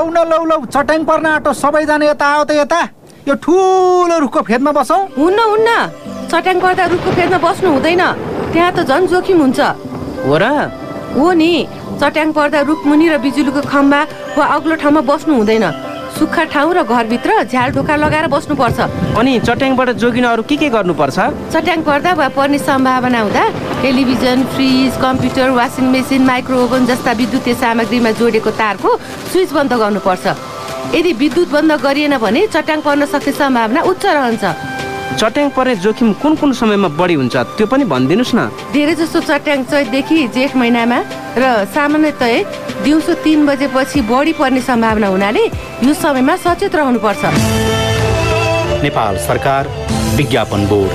लौ चट्याङ पर्न आँटो सबैजना यता आओ त यता। यो ठुलो रुखको फेदमा बसौँ। हुन्न चट्याङ पर्दा रुखको फेदमा बस्नु हुँदैन, त्यहाँ त झन् जोखिम हुन्छ। हो र? हो नि, चट्याङ पर्दा रुखमुनि र बिजुलीको खम्बा वा अग्लो ठाउँमा बस्नु हुँदैन। सुक्खा ठाउँ र घरभित्र झ्याल ढोका लगाएर बस्नुपर्छ। अनि चट्याङबाट जोगिन अरू के गर्नुपर्छ? चट्याङ पर्दा वा पर्ने सम्भावना हुँदा television, fridge, computer, washing machine, micro oven जस्ता विद्युतीय सामग्रीमा जोडेको तारको स्विच बन्द गर्नुपर्छ। यदि विद्युत बन्द गरिएन भने चट्याङ पर्न सक्ने सम्भावना उच्च रहन्छ। चट्याङ पर्ने जोखिम कुन समयमा बढी हुन्छ त्यो पनि भनिदिनुस् न। धेरै जस्तो चट्याङ चैतदेखि जेठ महिनामा र सामान्यतया दिउँसो 3 बजेपछि बढी पर्ने सम्भावना हुनाले यो समयमा सचेत रहनुपर्छ। नेपाल सरकार विज्ञापन बोर्ड।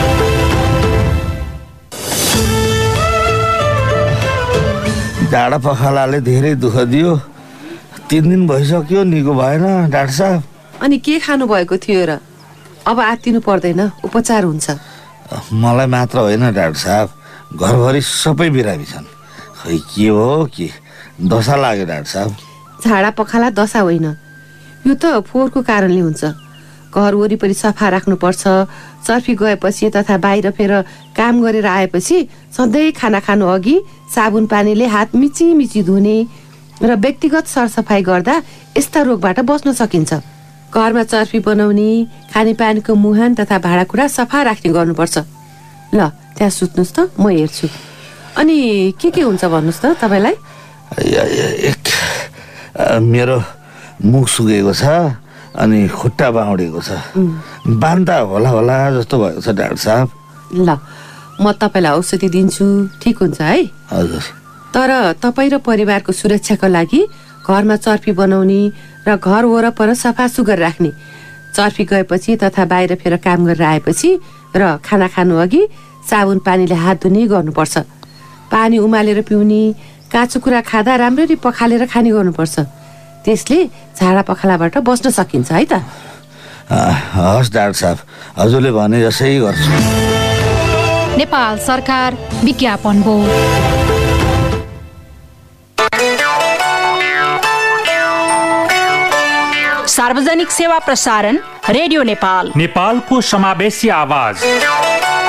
जाडा पखालाले धेरै दुःख दियो। 3 दिन भइसक्यो, निको भएन डाक्टर साहब। अनि के खानु भएको थियो र? अब आत्तिनु पर्दैन, उपचार हुन्छ। मलाई मात्र होइन डाक्टर साहब, घरभरि सबै बिरामी छन्। खै के हो कि दशा लाग्यो डाक्टर साहब। झाडा पखाला दशा होइन, यो त फोहोरको कारणले हुन्छ। घर वरिपरि सफा राख्नुपर्छ। चर्फी गएपछि तथा बाहिर फेर काम गरेर आएपछि सधैँ खाना खानु अघि साबुन पानीले हात मिची धुने र व्यक्तिगत सरसफाइ गर्दा यस्ता रोगबाट बच्न सकिन्छ। घरमा चर्फी बनाउने, खानेपानीको मुहान तथा भाँडाकुँडा सफा राख्ने गर्नुपर्छ। ल त्यहाँ सुत्नुहोस् त, म हेर्छु। अनि के हुन्छ भन्नुहोस् त तपाईँलाई? मेरो मुख सुकेको छ, अनि खुट्टा बाउडेको छ। बान्ता होला जस्तो भएको छ डाक्टर साहब। ल म तपाईँलाई औषधि दिन्छु, ठिक हुन्छ है? हजुर। तर तपाईँ र परिवारको सुरक्षाको लागि घरमा चर्फी बनाउने र घर वरपर सफा सुग्घर राख्ने, चर्फी गएपछि तथा बाहिर फेर काम गरेर आएपछि र खाना खानु अघि साबुन पानीले हात धुने गर्नुपर्छ। पानी उमालेर पिउने, काँचो कुरा खाँदा राम्ररी पखालेर खाने गर्नुपर्छ। त्यसले झाडा पखालाबाट बच्न सकिन्छ है त। हस् डाक्टर साहब, हजुरले भने जसै गर्छु। नेपाल सरकार विज्ञापन बोर्ड। सार्वजनिक सेवा प्रसारण रेडियो नेपाल, नेपालको समावेशी आवाज।